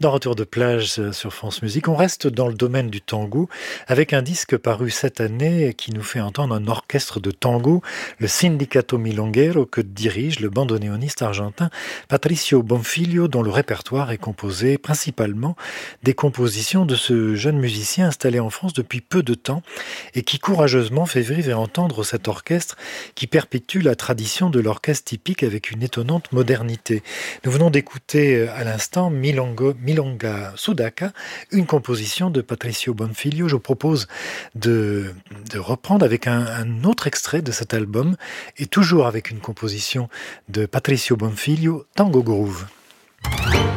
Dans Retour de plage sur France Musique, on reste dans le domaine du tango avec un disque paru cette année qui nous fait entendre un orchestre de tango, le Sindicato Milonguero, que dirige le bandoneoniste argentin Patricio Bonfiglio, dont le répertoire est composé principalement des compositions de ce jeune musicien installé en France depuis peu de temps et qui courageusement fait vivre et entendre cet orchestre qui perpétue la tradition de l'orchestre typique avec une étonnante modernité. Nous venons d'écouter à l'instant Milonga Sudaca, une composition de Patricio Bonfiglio. Je vous propose de reprendre avec un autre extrait de cet album, et toujours avec une composition de Patricio Bonfiglio, Tango Groove.